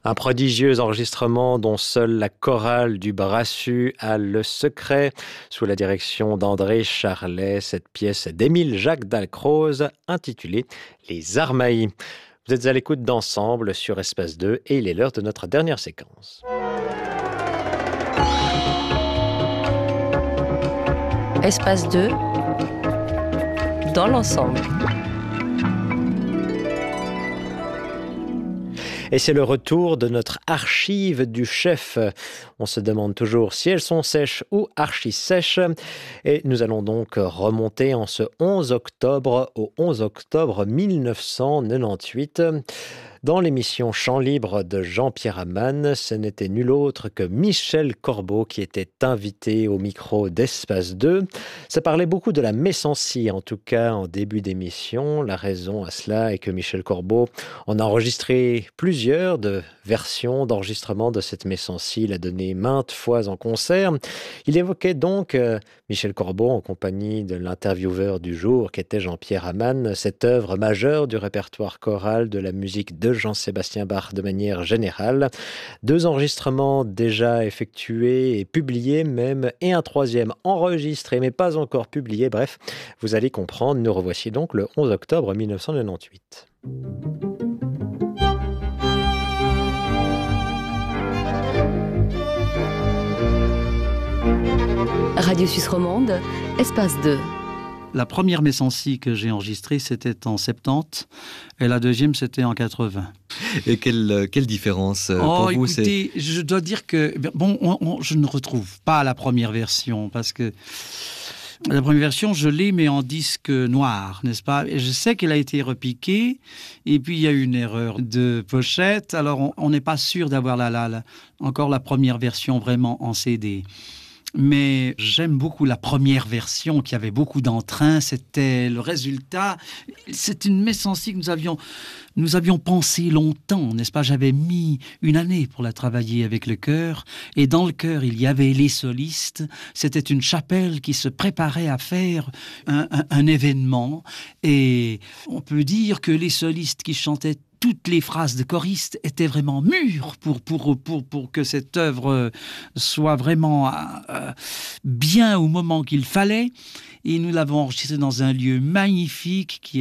Un prodigieux enregistrement dont seule la chorale du Brassus a le secret. Sous la direction d'André Charlet, cette pièce d'Émile Jacques Dalcroze intitulée « Les Armailles ». Vous êtes à l'écoute d'Ensemble sur Espace 2 et il est l'heure de notre dernière séquence. Espace 2 dans l'ensemble. Et c'est le retour de notre archive du chef. On se demande toujours si elles sont sèches ou archi-sèches. Et nous allons donc remonter en ce 11 octobre au 11 octobre 1998. Dans l'émission Chant libre de Jean-Pierre Amann, ce n'était nul autre que Michel Corbeau qui était invité au micro d'Espace 2. Ça parlait beaucoup de la Messancy, en tout cas en début d'émission. La raison à cela est que Michel Corbeau en a enregistré plusieurs versions d'enregistrement de cette Messancy. Il a donné maintes fois en concert. Il évoquait donc, Michel Corbeau, en compagnie de l'intervieweur du jour, qui était Jean-Pierre Amann, cette œuvre majeure du répertoire choral de la musique de Jean-Sébastien Bach de manière générale. 2 enregistrements déjà effectués et publiés même, et un 3e enregistré mais pas encore publié. Bref, vous allez comprendre, nous revoici donc le 11 octobre 1998. Radio Suisse Romande, Espace 2. La première Messancy que j'ai enregistrée, c'était en 70, et la deuxième, c'était en 80. Et quelle différence pour vous, écoutez, je dois dire que je ne retrouve pas la première version, parce que la première version, je l'ai, mais en disque noir, n'est-ce pas? Et je sais qu'elle a été repiquée, et puis il y a eu une erreur de pochette, alors on n'est pas sûr d'avoir encore la première version vraiment en CD. Mais j'aime beaucoup la première version qui avait beaucoup d'entrain. C'était le résultat. C'est une Messancy que nous avions pensé longtemps, n'est-ce pas? J'avais mis 1 année pour la travailler avec le chœur. Et dans le chœur, il y avait les solistes. C'était une chapelle qui se préparait à faire un événement. Et on peut dire que les solistes qui chantaient toutes les phrases de choristes étaient vraiment mûres pour que cette œuvre soit vraiment bien au moment qu'il fallait. Et nous l'avons enregistrée dans un lieu magnifique qui